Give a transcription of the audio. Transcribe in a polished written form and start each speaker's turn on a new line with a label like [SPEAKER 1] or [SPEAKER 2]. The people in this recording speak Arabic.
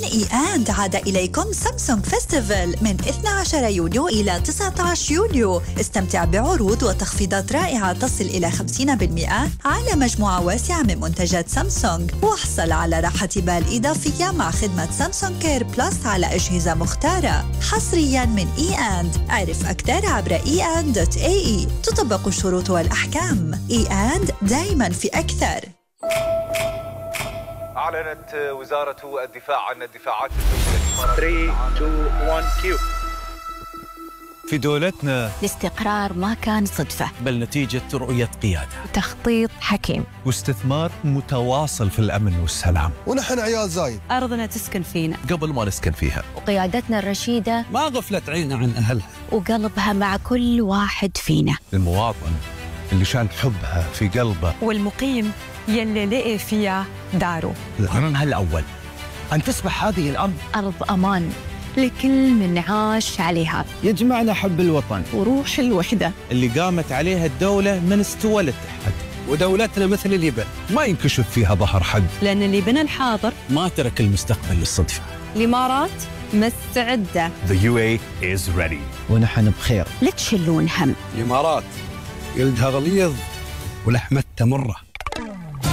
[SPEAKER 1] إي آند عاد إليكم سامسونج فيستيفال من 12 يونيو إلى 19 يوليو. استمتع بعروض وتخفيضات رائعة تصل إلى 50% على مجموعة واسعة من منتجات سامسونج، واحصل على راحة بال إضافية مع خدمة سامسونج كير بلس على أجهزة مختارة حصرياً من إي آند. عرف أكثر عبر eand.ae. تطبق الشروط والأحكام. إي آند دائماً في أكثر.
[SPEAKER 2] أعلنت وزارة الدفاع عن الدفاعات الجوية
[SPEAKER 3] 3 2 1 كيو.
[SPEAKER 4] في دولتنا
[SPEAKER 5] الاستقرار ما كان صدفة،
[SPEAKER 4] بل نتيجة رؤية قيادة
[SPEAKER 5] وتخطيط حكيم
[SPEAKER 4] واستثمار متواصل في الأمن والسلام.
[SPEAKER 6] ونحن عيال زايد،
[SPEAKER 5] أرضنا تسكن فينا
[SPEAKER 4] قبل ما نسكن فيها،
[SPEAKER 5] وقيادتنا الرشيدة
[SPEAKER 4] ما غفلت عينها عن أهلها
[SPEAKER 5] وقلبها مع كل واحد فينا.
[SPEAKER 4] المواطن اللي شال حبها في قلبه،
[SPEAKER 7] والمقيم يلي لقي فيها داره.
[SPEAKER 4] القرارها الأول أن تصبح هذه الأرض
[SPEAKER 5] أرض أمان لكل من عاش عليها،
[SPEAKER 4] يجمعنا حب الوطن
[SPEAKER 5] وروح الوحدة
[SPEAKER 4] اللي قامت عليها الدولة من استوى للتحت. ودولتنا مثل اليبن ما ينكشف فيها ظهر حد،
[SPEAKER 7] لأن اللي بنى الحاضر
[SPEAKER 4] ما ترك المستقبل للصدفة.
[SPEAKER 7] الإمارات مستعدة.
[SPEAKER 4] The UAE is ready. ونحن بخير.
[SPEAKER 5] لا تشلون هم.
[SPEAKER 4] الإمارات جلدها غليظ ولحمتها مرة.